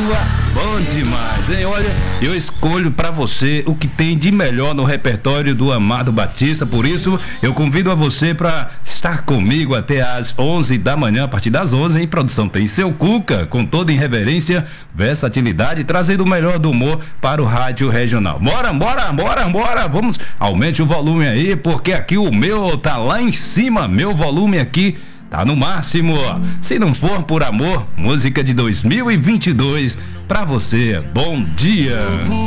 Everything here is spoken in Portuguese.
Bom demais, hein? Olha, eu escolho pra você o que tem de melhor no repertório do Amado Batista, por isso eu convido a você pra estar comigo até às 11 da manhã, a partir das 11, em produção tem Seu Cuca, com toda irreverência, versatilidade, trazendo o melhor do humor para o rádio regional. Bora, vamos, aumente o volume aí, porque aqui o meu tá lá em cima, meu volume aqui tá no máximo. Se não for por amor, música de 2022 pra você. Bom dia.